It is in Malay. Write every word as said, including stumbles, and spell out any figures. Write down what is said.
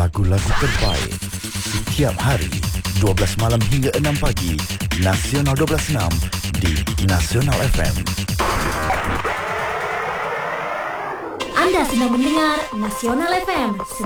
lagu-lagu terbaik setiap hari dua belas malam hingga enam pagi. Nasional dua belas enam di Nasional F M. Anda sedang mendengar Nasional F M